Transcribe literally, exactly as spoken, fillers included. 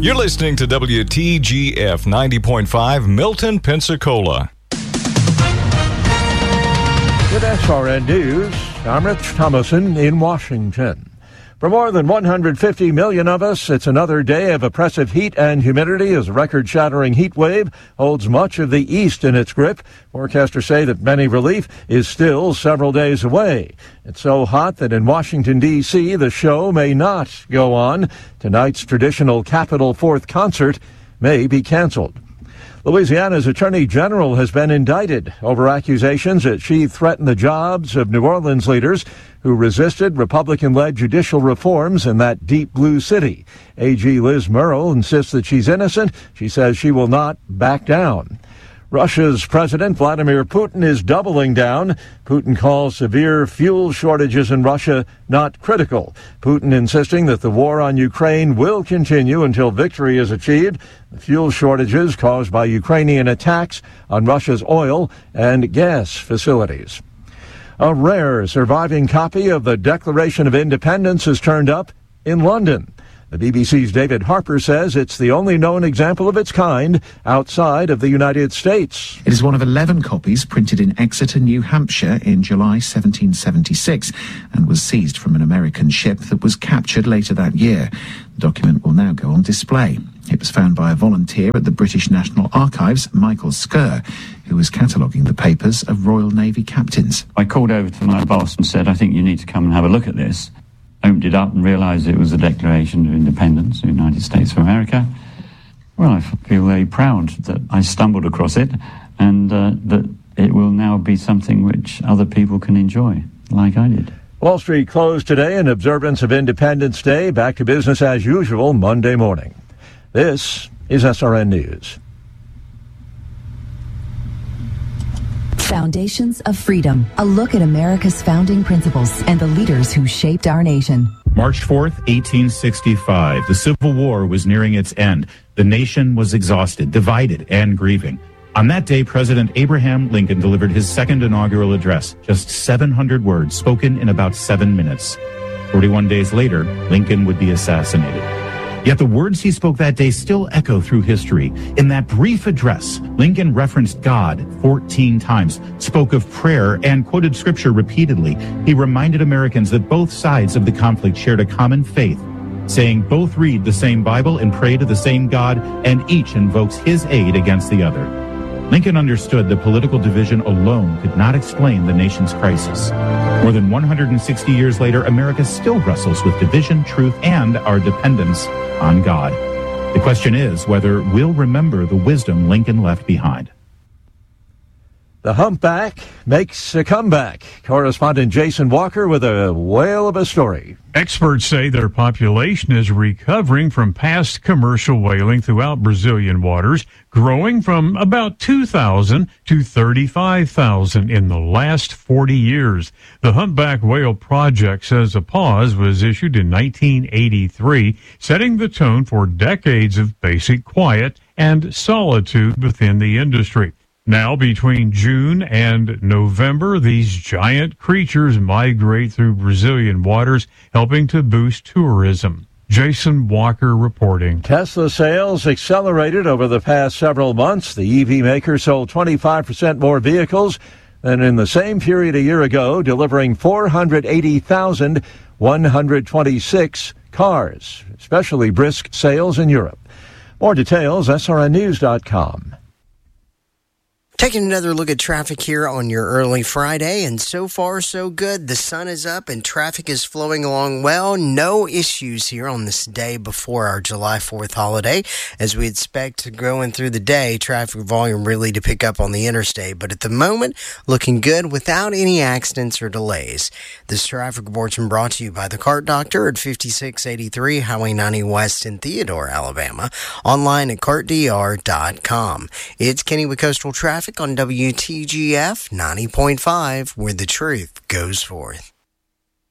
You're listening to W T G F ninety point five, Milton, Pensacola. With S R N News, I'm Rich Thomason in Washington. For more than one hundred fifty million of us, it's another day of oppressive heat and humidity as a record-shattering heat wave holds much of the east in its grip. Forecasters say that many relief is still several days away. It's so hot that in Washington, D C, the show may not go on. Tonight's traditional Capitol Fourth concert may be canceled. Louisiana's Attorney General has been indicted over accusations that she threatened the jobs of New Orleans leaders who resisted Republican-led judicial reforms in that deep blue city. A G Liz Murrill insists that she's innocent. She says she will not back down. Russia's President Vladimir Putin is doubling down. Putin calls severe fuel shortages in Russia not critical. Putin insisting that the war on Ukraine will continue until victory is achieved. The fuel shortages caused by Ukrainian attacks on Russia's oil and gas facilities. A rare surviving copy of the Declaration of Independence has turned up in London. The B B C's David Harper says it's the only known example of its kind outside of the United States. It is one of eleven copies printed in Exeter, New Hampshire in July seventeen seventy-six and was seized from an American ship that was captured later that year. The document will now go on display. It was found by a volunteer at the British National Archives, Michael Skerr, who was cataloguing the papers of Royal Navy captains. I called over to my boss and said, I think you need to come and have a look at this. Opened it up and realised it was the Declaration of Independence of the United States of America. Well, I feel very proud that I stumbled across it and uh, that it will now be something which other people can enjoy, like I did. Wall Street closed today in observance of Independence Day. Back to business as usual Monday morning. This is S R N News. Foundations of Freedom, a look at America's founding principles and the leaders who shaped our nation. March fourth, eighteen sixty-five. The Civil War was nearing its end. The nation was exhausted, divided, and grieving. On that day, President Abraham Lincoln delivered his second inaugural address, just seven hundred words spoken in about seven minutes. forty-one days later, Lincoln would be assassinated. Yet the words he spoke that day still echo through history. In that brief address, Lincoln referenced God fourteen times, spoke of prayer, and quoted scripture repeatedly. He reminded Americans that both sides of the conflict shared a common faith, saying both read the same Bible and pray to the same God, and each invokes his aid against the other. Lincoln understood that political division alone could not explain the nation's crisis. More than one hundred sixty years later, America still wrestles with division, truth, and our dependence on God. The question is whether we'll remember the wisdom Lincoln left behind. The humpback makes a comeback. Correspondent Jason Walker with a whale of a story. Experts say their population is recovering from past commercial whaling throughout Brazilian waters, growing from about two thousand to thirty-five thousand in the last forty years. The Humpback Whale Project says a pause was issued in nineteen eighty-three, setting the tone for decades of basic quiet and solitude within the industry. Now, between June and November, these giant creatures migrate through Brazilian waters, helping to boost tourism. Jason Walker reporting. Tesla sales accelerated over the past several months. The E V maker sold twenty-five percent more vehicles than in the same period a year ago, delivering four hundred eighty thousand one hundred twenty-six cars, especially brisk sales in Europe. More details, S R N news dot com. Taking another look at traffic here on your early Friday, and so far so good. The sun is up and traffic is flowing along well. No issues here on this day before our July fourth holiday. As we expect going through the day, traffic volume really to pick up on the interstate, but at the moment, looking good without any accidents or delays. This traffic report's been brought to you by the Cart Doctor at fifty-six eighty-three Highway ninety West in Theodore, Alabama. Online at cart d r dot com. It's Kenny with Coastal Traffic on W T G F ninety point five, where the truth goes forth.